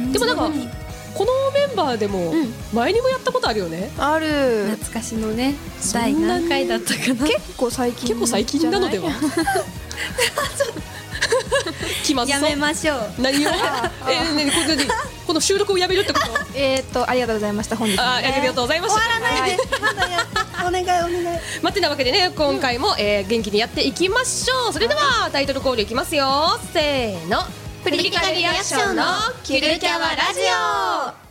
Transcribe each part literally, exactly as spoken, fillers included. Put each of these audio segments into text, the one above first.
でもなんかこのメンバーでも前にもやったことあるよね。 ある。 懐かしのね、第何回だったかな。 結構最近結構最近なのでは。気まずそう。 やめましょう。 何をえねこれこの収録をやめるってこと？ えっとありがとうございました本日も、ね、 あありがとうございました。 終わらないで、まだやってお願いお願い。 まってなわけでね、今回も、えー、元気にやっていきましょう。それではタイトルコールいきますよ。せーの、プリティカルリアクションのキュルキャワラジオ。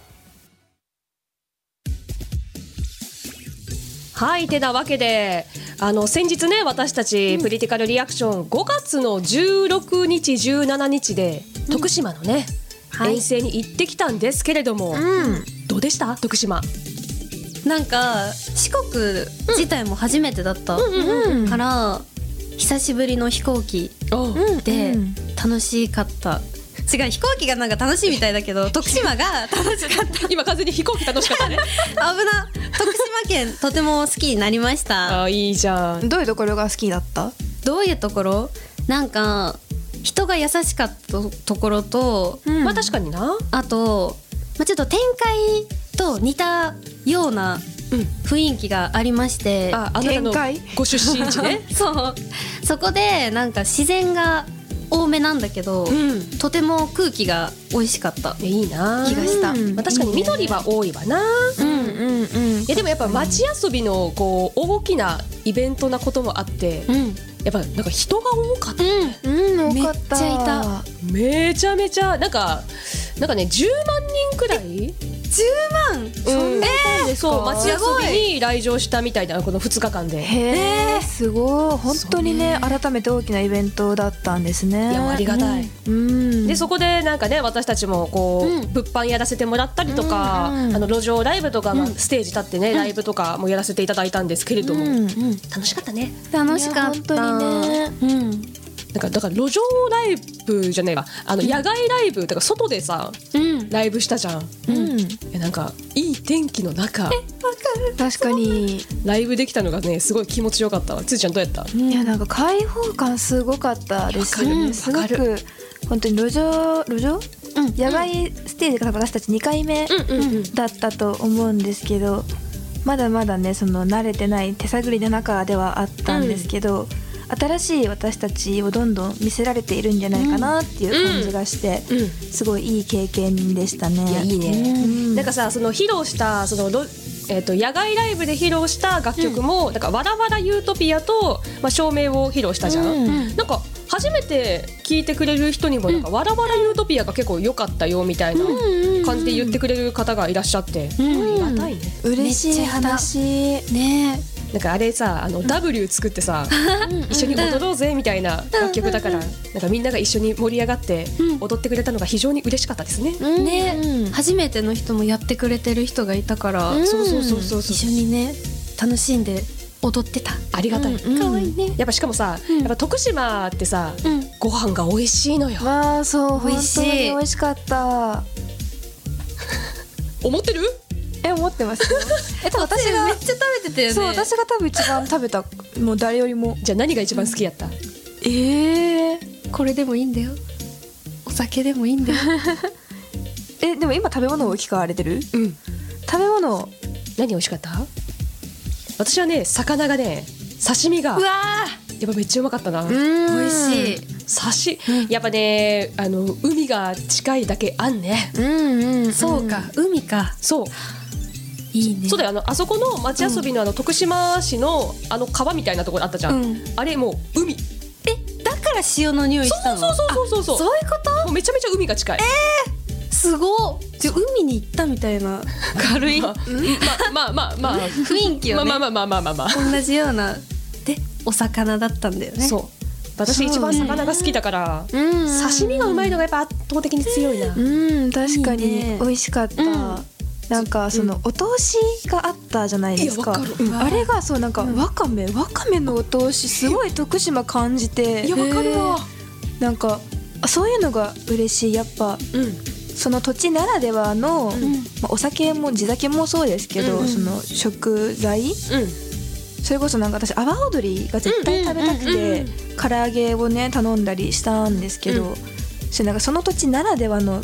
はい、てなわけであの先日ね、私たちプリティカルリアクションごがつのじゅうろくにちじゅうしちにちで徳島のね、はい、遠征に行ってきたんですけれども、うん、どうでした徳島？ なんか四国自体も初めてだったから、久しぶりの飛行機で楽しかった。違う、飛行機がなんか楽しいみたいだけど徳島が楽しかった今完全に飛行機楽しかったね。 危な。徳島県とても好きになりました。 あ、いいじゃん。 どういうところが好きだった？ どういうところ？なんか人が優しかったところと、 うん、まあ確かにな。 あと、まあ、ちょっと展開と似たような雰囲気がありまして、 うん、あ、あなたのご出身地ね。 そうそこでなんか自然が多めなんだけど、うん、とても空気が美味しかったいいな気がした、 うん、まあ、確かに緑は多いわな、うんうんうん、いやでもやっぱ街遊びのこう大きなイベントなこともあって、うん、やっぱなんか人が多かった、 うんうん、多かった。 めっちゃいた。 めちゃめちゃなんかなんかねじゅうまんにんくらい。 じゅうまん、うん、 そんなにですか？ そう、街遊びに来場したみたいな、このふつかかんで。 へー、すごい。本当にね、改めて大きなイベントだったんですね。 いやもうありがたい、 うん、 でそこでなんかね、私たちもこう、うん、物販やらせてもらったりとか、うんうん、あの路上ライブとか、まあ、ステージ立ってね、うん、ライブとかもやらせていただいたんですけれども、うんうん、楽しかったね。 楽しかった。 本当にね、うん、 なんかだから路上ライブじゃないわ、あの野外ライブとか外でさ、うん、ライブしたじゃん、うん、いやなんかいい天気の中、え、わかる、確かにライブできたのがね、すごい気持ちよかったわ。つーちゃんどうやった？ いやなんか開放感すごかったですよね。すごく本当に路上路上、うん、野外ステージが私たちにかいめだったと思うんですけど、まだまだねその慣れてない手探りの中ではあったんですけど、うん、新しい私たちをどんどん見せられているんじゃないかなっていう感じがして、うんうん、すごいいい経験でしたね。 いやいいね、うん、なんかさ、その披露したそのロ、えー、と野外ライブで披露した楽曲も、うん、なんかわらわらユートピアと、まあ、照明を披露したじゃん、うん、なんか初めて聴いてくれる人にもなんか、うん、わらわらユートピアが結構良かったよみたいな感じで言ってくれる方がいらっしゃって、うん、ありがたいね。 嬉しい話ね。 なんかあれさ、あの ダブリュー 作ってさ、うん、一緒に踊ろうぜみたいな楽曲だから、なんかみんなが一緒に盛り上がって踊ってくれたのが非常に嬉しかったですね、 うん、ね、うん、初めての人もやってくれてる人がいたから、うん、そうそうそうそう、一緒にね楽しんで踊ってた。 ありがたい、 うん、かわいいね。 やっぱしかもさ、うん、やっぱ徳島ってさ、うん、ご飯が美味しいのよ。 まあそう、 美味しい、 本当に美味しかった思ってる？ え、思ってますよ。え、多分私がめっちゃ食べてたよね。 そう、私が多分一番食べた、もう誰よりも。 じゃあ何が一番好きやった？うん、 えー、これでもいいんだよ、お酒でもいいんだよ。 え、でも今食べ物を聞かれてる？うん、食べ物何美味しかった？私はね、魚がね、刺身がうわやっぱめっちゃうまかったな。 美味しい。 刺し、やっぱね、あの海が近いだけあんね。 うんうんうん、そうか、海か。 そう、 いいね。 そうだよ、あのあそこの町遊びのあの徳島市のあの川みたいなところあったじゃん、うん、あれもう海。 え、だから塩の匂いしたの？ そうそうそうそうそう。 そういうこと？ もうめちゃめちゃ海が近い。 えー、すごっ。じゃ海に行ったみたいな軽い、まあ、 まあまあまあ雰囲気をね、 まあまあまあまあまあまあ同じようなでお魚だったんだよね。 そう、私一番魚が好きだから、刺身がうまいのがやっぱ圧倒的に強いな。 うん、確かに美味しかった。いいね。なんかそのお通しがあったじゃないですか、うん、あれがそう、なんかわかめ、わかめのお通しすごい徳島感じて、 いやわかるわ。 なんかそういうのが嬉しい。やっぱ、うん、その土地ならではの、うん、まあ、お酒も地酒もそうですけど、うん、その食材、うん、それこそなんか私阿波踊りが絶対食べたくて唐揚げをね頼んだりしたんですけど、うん、それなんかその土地ならではの